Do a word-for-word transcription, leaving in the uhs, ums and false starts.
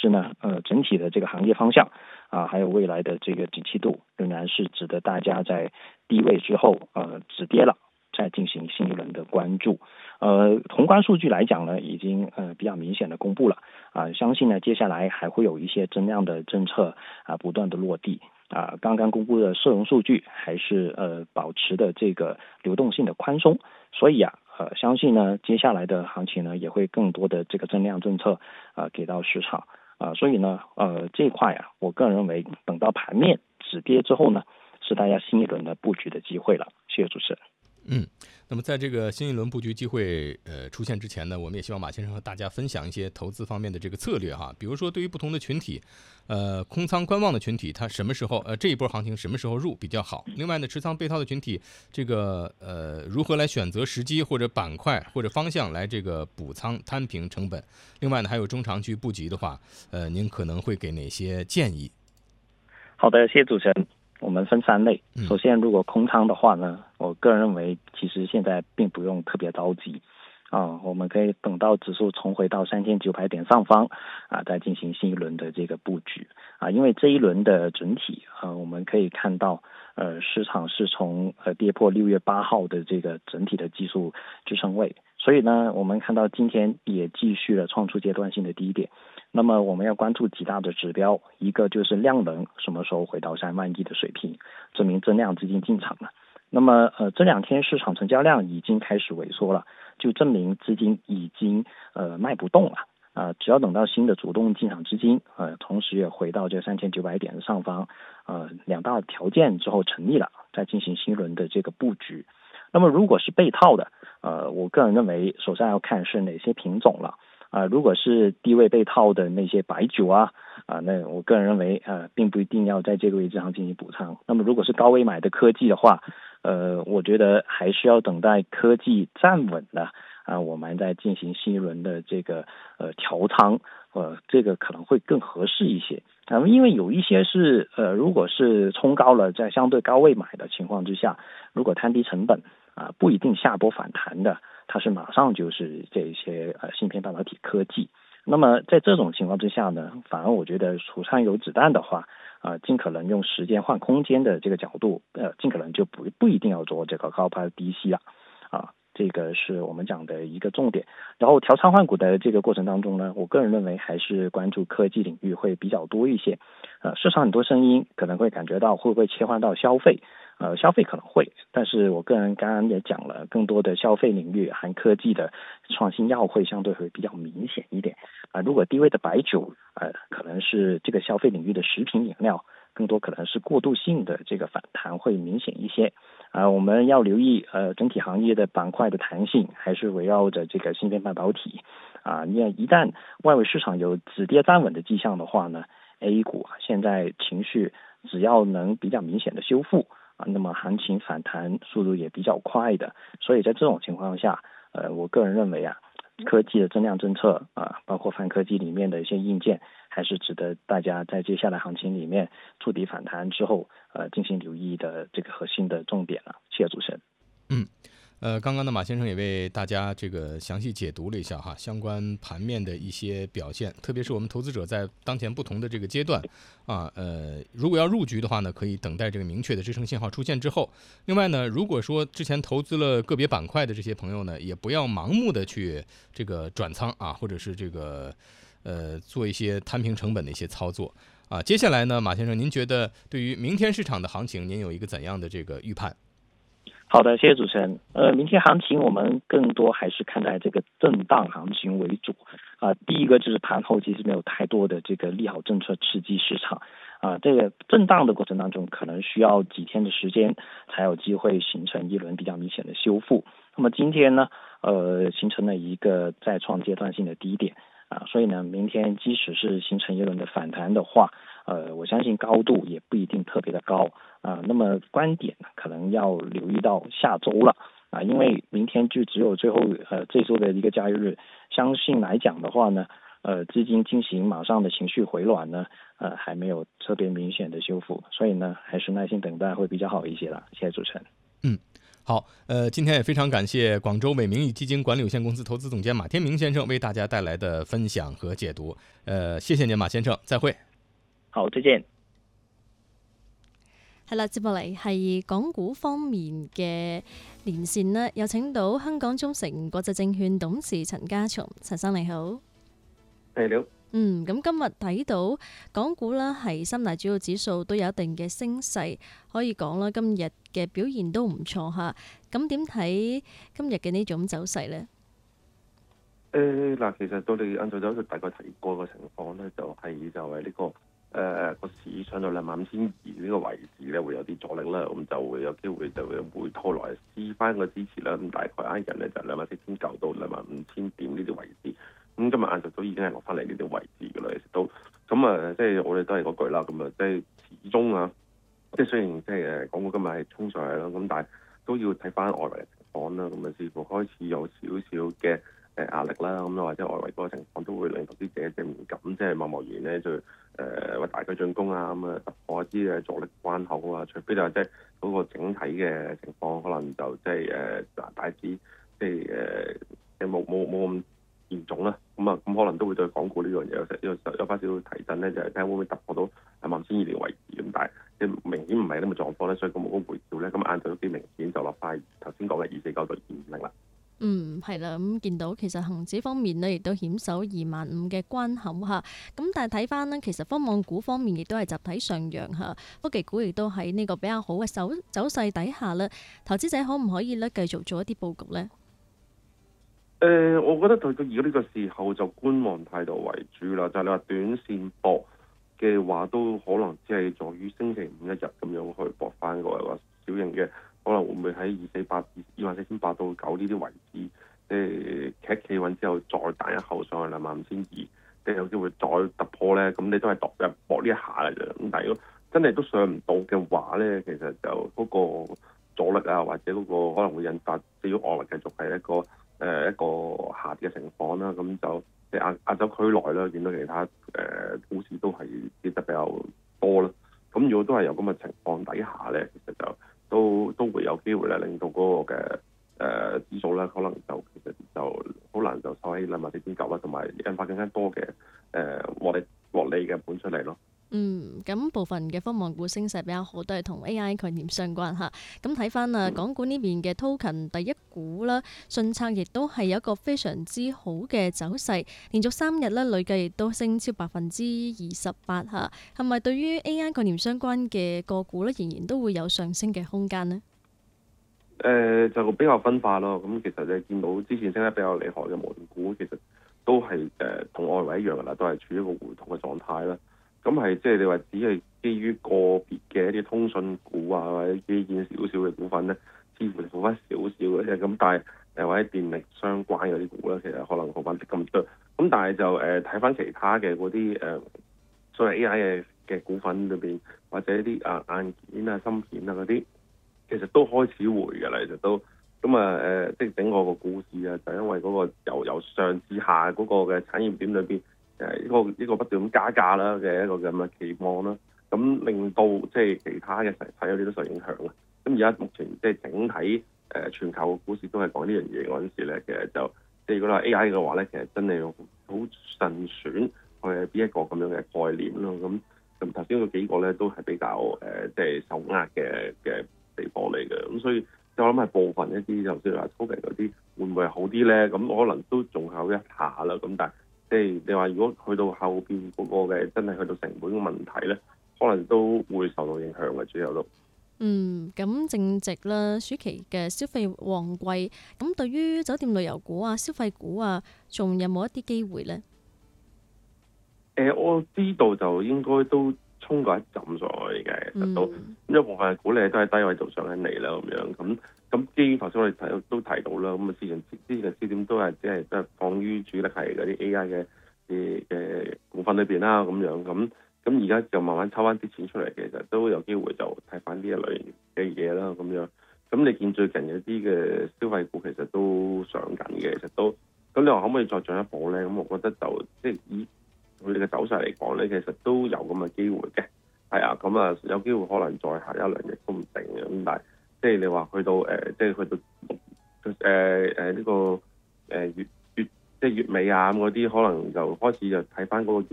是呢，呃，整体的这个行业方向啊，还有未来的这个景气度，仍然是值得大家在低位之后呃止跌了，再进行新一轮的关注。呃，宏观数据来讲呢，已经呃比较明显的公布了啊、呃，相信呢接下来还会有一些增量的政策啊、呃、不断的落地啊、呃。刚刚公布的社融数据还是呃保持的这个流动性的宽松，所以啊呃相信呢接下来的行情呢也会更多的这个增量政策啊、呃、给到市场啊、呃，所以呢呃这一块啊，我个人认为等到盘面止跌之后呢，是大家新一轮的布局的机会了。谢谢主持人。 嗯，那么在这个新一轮布局机会呃出现之前呢，我们也希望马先生和大家分享一些投资方面的这个策略哈。比如说对于不同的群体，呃，空仓观望的群体，他什么时候呃这一波行情什么时候入比较好？另外呢，持仓被套的群体，这个呃如何来选择时机或者板块或者方向来这个补仓摊平成本？另外呢，还有中长期布局的话，呃，您可能会给哪些建议？ 好的，谢谢主持人。我们分三类，首先如果空仓的话呢，我个人认为其实现在并不用特别着急啊，我们可以等到指数重回到三千九百点上方啊，再进行新一轮的这个布局啊，因为这一轮的整体啊，我们可以看到呃市场是从呃跌破六月八号的这个整体的技术支撑位，所以呢，我们看到今天也继续了创出阶段性的低点。那么我们要关注几大的指标，一个就是量能什么时候回到三万亿的水平，证明增量资金进场了。那么呃这两天市场成交量已经开始萎缩了，就证明资金已经呃卖不动了啊、呃。只要等到新的主动进场资金呃同时也回到这三千九百点的上方，呃两大条件之后成立了，再进行新一轮的这个布局。那么如果是被套的，呃我个人认为首先要看是哪些品种了。啊、呃，如果是低位被套的那些白酒啊，啊、呃，那我个人认为，呃，并不一定要在这个位置上进行补仓。那么，如果是高位买的科技的话，呃，我觉得还是要等待科技站稳了啊、呃，我们再进行新一轮的这个呃调仓，呃，这个可能会更合适一些。啊、呃，因为有一些是呃，如果是冲高了，在相对高位买的情况之下，如果摊低成本啊、呃，不一定下波反弹的。它是马上就是这些呃芯片半导体科技，那么在这种情况之下呢，反而我觉得储仓有子弹的话，啊、呃，尽可能用时间换空间的这个角度，呃，尽可能就不不一定要做这个高抛低吸了，啊，这个是我们讲的一个重点。然后调仓换股的这个过程当中呢，我个人认为还是关注科技领域会比较多一些，呃，市场很多声音可能会感觉到会不会切换到消费。呃，消费可能会，但是我个人刚刚也讲了，更多的消费领域含科技的创新药会相对会比较明显一点啊、呃。如果低位的白酒，呃，可能是这个消费领域的食品饮料，更多可能是过渡性的这个反弹会明显一些啊、呃。我们要留意呃整体行业的板块的弹性，还是围绕着这个芯片半导体啊。你、呃、一旦外围市场有止跌站稳的迹象的话呢 ，A 股现在情绪只要能比较明显的修复。啊，那么行情反弹速度也比较快的，所以在这种情况下，呃，我个人认为啊，科技的增量政策啊，包括泛科技里面的一些硬件，还是值得大家在接下来行情里面触底反弹之后，呃，进行留意的这个核心的重点了。谢谢主持人。 嗯。呃，刚刚呢，马先生也为大家这个详细解读了一下哈，相关盘面的一些表现，特别是我们投资者在当前不同的这个阶段啊，呃，如果要入局的话呢，可以等待这个明确的支撑信号出现之后。另外呢，如果说之前投资了个别板块的这些朋友呢，也不要盲目的去这个转仓啊，或者是这个呃做一些摊平成本的一些操作啊。接下来呢，马先生，您觉得对于明天市场的行情，您有一个怎样的这个预判？ 好的，谢谢主持人。呃，明天行情我们更多还是看待这个震荡行情为主啊、呃。第一个就是盘后其实没有太多的这个利好政策刺激市场啊、呃。这个震荡的过程当中，可能需要几天的时间才有机会形成一轮比较明显的修复。那么今天呢，呃，形成了一个再创阶段性的低点啊，所以呢，明天即使是形成一轮的反弹的话，呃，我相信高度也不一定特别的高。啊，那么观点可能要留意到下周了啊，因为明天就只有最后呃这周的一个交易日，相信来讲的话呢，呃资金进行马上的情绪回暖呢，呃还没有特别明显的修复，所以呢还是耐心等待会比较好一些了。谢谢主持人。 嗯。 好，呃，今天也非常感謝廣州美名譽基金管理有限公司投資總監馬天明先生為大家帶來的分享和解讀。呃，謝謝您，馬先生，再會。 好，再見。 係啦，接落嚟係港股方面嘅連線啦，有請到香港中誠國際證券董事陳家松，陳生你好。 係你好。 嗯，咁今日睇到港股啦，係三大主要指數都有一定嘅升勢，可以講啦，今日嘅表現都唔錯嚇。咁點睇今日嘅呢種走勢呢？ 誒嗱、呃，其實到你晏晝走就大概提過個情況咧，就係、是、就係呢、這個誒個、呃、市上到兩萬五千二呢個位置咧，會有啲阻力啦，咁就會有機會就會回吐落嚟試翻個支持啦。咁大概挨近咧就兩萬四千九到兩萬五千點呢啲位置。咁今日晏晝都已經係落翻嚟呢啲位置㗎啦，其實都咁啊，即係我哋都係嗰句啦，咁啊，即係始終啊，即係雖然即係誒港股今日係衝上嚟啦，咁但係都要睇翻外圍嘅情況啦，咁啊，似乎開始有少少嘅誒壓力啦，咁啊，或者外圍嗰個情況都會令投資者即係唔敢即係貿貿然咧就誒或大舉進攻啊，咁啊突破一啲嘅阻力關口啊，除非就係即係嗰個整體嘅情況可能就即係誒大致即係誒誒冇冇冇咁嚴重啦，咁啊，咁可能都會對港股呢樣嘢有有有翻少少提振咧，就係睇下會唔會突破到兩萬千二年位置咁，但係即係明顯唔係咁嘅狀況咧，所以個冇咁回調咧，咁晏晝都幾明顯就落翻頭先講嘅二四九到二五零啦。 嗯，係啦，咁見到其實恒指方面呢，亦都險守二萬五嘅關口嚇。咁但係睇翻呢，其實科網股方面亦都係集體上揚嚇，科技股亦都喺呢個比較好嘅走走勢底下呢，投資者可唔可以咧繼續做一啲佈局呢？ 誒、呃，我覺得到到而家呢個時候就觀望態度為主啦。就係、是、你話短線搏嘅話，都可能只係在於星期五一日咁樣去搏翻個個小型嘅，可能會唔會喺二四八二萬四千八到九呢啲位置，即係企企穩之後再彈一口上去兩萬五千二，即係有機會再突破咧。咁你都係度日搏呢一下嚟啫。咁但係如果真係都上唔到嘅話咧，其實就嗰個阻力啊，或者嗰個可能會引發至於外圍繼續係一個。誒、呃、一個下跌嘅情況啦，咁就即係亞亞洲區內啦，見到其他誒、呃、股市都係跌得比較多啦。咁如果都係有咁嘅情況底下咧，其實就都都會有機會咧，令到嗰個嘅誒、呃、指數咧，可能就其實就好難就收起兩萬四千九啦，同埋引發更加多嘅誒獲利獲利嘅盤出嚟咯。 嗯，咁部分嘅科網股升勢比較好，都係同 A I 概念相關嚇。咁睇翻啊，港股呢邊嘅 token 第一股啦，順策亦都係有一個非常之好嘅走勢，連續三日咧累計亦都升超百分之二十八嚇。係咪對於 A I 概念相關嘅個股咧，仍然都會有上升嘅空間呢？ 誒、呃、就比較分化咯。咁其實你見到之前升得比較厲害嘅無人股，其實都係誒同外圍一樣噶啦，都係處於一個回吐嘅狀態啦。咁係即係你話只係基於個別嘅一啲通訊股啊，或者基建少少嘅股份咧，似乎好翻少少嘅啫。咁但係誒或者電力相關嗰啲股咧，其實可能好翻啲咁多。咁但係就誒睇翻其他嘅嗰啲誒所謂 A I 嘅嘅股份裏邊，或者啲啊硬件啊、芯片啊嗰啲，其實都開始回㗎啦。其實都咁啊誒，即係整個個股市啊，就因為嗰個由由上至下嗰個嘅產業鏈裏邊。誒呢個呢個不斷咁加價啦嘅一個咁嘅期望啦，咁令到即係其他嘅實體有啲都受影響啦。咁而家目前即係整體誒、呃、全球嘅股市都係講呢樣嘢嗰陣時咧，其實就即係如果話 A I 嘅話咧，其實真係好慎選去邊一個咁樣嘅概念咯。咁咁頭先嗰幾個咧都係比較誒、呃、即係受壓嘅嘅地方嚟嘅。咁所以就我諗係部分一啲就譬如話 token 嗰啲會唔會係好啲咧？咁可能都仲有一下啦。咁但係即係你話，如果去到後邊嗰個嘅真係去到成本嘅問題咧，可能都會受到影響嘅，最後都。 嗯，咁正值啦，暑期嘅消費旺季，咁對於酒店旅遊股啊、消費股啊，仲有冇一啲機會咧？ 誒、呃，我知道就應該都衝過一陣上去嘅，其實都咁一部分嘅股咧都喺低位度上緊嚟啦，咁樣咁。咁基於頭先我哋提都提到啦，咁啊之前之前嘅焦點都係即係即係放於主力係嗰啲 A I 嘅嘅嘅股份裏邊啦，咁樣咁咁而家就慢慢抽翻啲錢出嚟，其實都有機會就睇翻呢一類嘅嘢啦，咁樣。咁你見最近有啲嘅消費股其實都上緊嘅，其實都咁你話可唔可以再進一步咧？咁我覺得就即係以佢哋嘅走勢嚟講咧，其實都有咁嘅機會嘅，係啊，咁啊有機會可能再下一兩日都唔定嘅，咁但係。 即係你話去到誒、呃，即係去到誒誒呢個誒、呃、月月即係月尾啊咁嗰啲，可能就開始就睇翻嗰個業